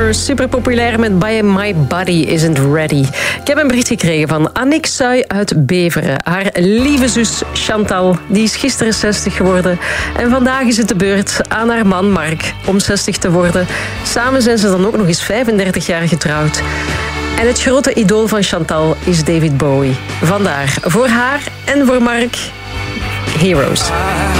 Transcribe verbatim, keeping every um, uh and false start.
Bieber, super populair met By My Body Isn't Ready. Ik heb een bericht gekregen van Annick Suy uit Beveren. Haar lieve zus Chantal, die is gisteren zestig geworden. En vandaag is het de beurt aan haar man Mark om zestig te worden. Samen zijn ze dan ook nog eens vijfendertig jaar getrouwd. En het grote idool van Chantal is David Bowie. Vandaar voor haar en voor Mark, Heroes.